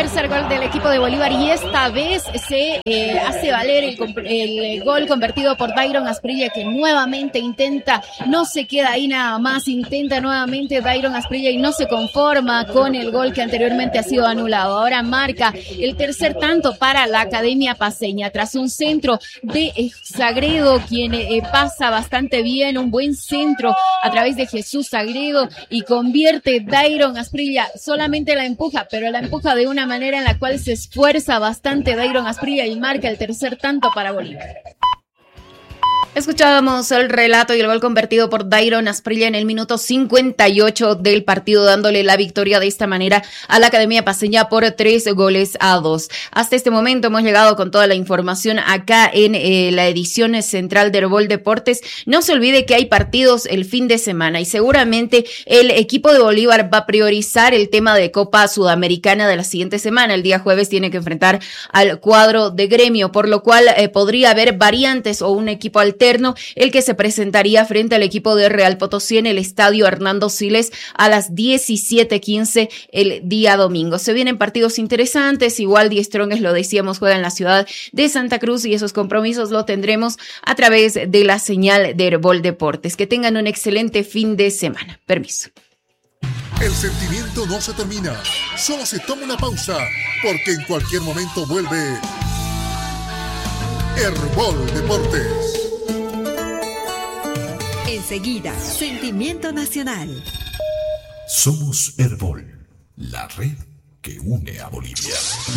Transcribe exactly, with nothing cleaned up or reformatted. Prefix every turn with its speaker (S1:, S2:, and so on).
S1: tercer gol del equipo de Bolívar y esta vez se eh, hace valer el, el gol convertido por Dairon Asprilla, que nuevamente intenta, no se queda ahí nada más, intenta nuevamente Dairon Asprilla y no se conforma con el gol que anteriormente ha sido anulado. Ahora marca el tercer tanto para la Academia Paceña tras un centro de eh, Sagredo, quien eh, pasa bastante bien, un buen centro a través de Jesús Sagredo y convierte Dairon Asprilla, solamente la empuja, pero la empuja de una manera en la cual se esfuerza bastante Dairon Asprilla y marca el tercer tanto para Bolívar. Escuchábamos el relato y el gol convertido por Dairon Asprilla en el minuto cincuenta y ocho del partido, dándole la victoria de esta manera a la Academia Paceña por tres goles a dos. Hasta este momento hemos llegado con toda la información acá en eh, la edición central de Herbol Deportes. No se olvide que hay partidos el fin de semana y seguramente el equipo de Bolívar va a priorizar el tema de Copa Sudamericana de la siguiente semana. El día jueves tiene que enfrentar al cuadro de Gremio, por lo cual eh, podría haber variantes o un equipo alterno, el que se presentaría frente al equipo de Real Potosí en el estadio Hernando Siles a las diecisiete quince el día domingo. Se vienen partidos interesantes, igual Die Strongest, lo decíamos, juega en la ciudad de Santa Cruz y esos compromisos lo tendremos a través de la señal de Herbol Deportes. Que tengan un excelente fin de semana. Permiso.
S2: El sentimiento no se termina, solo se toma una pausa, porque en cualquier momento vuelve Herbol Deportes.
S3: Enseguida, Sentimiento Nacional.
S4: Somos Herbol, la red que une a Bolivia.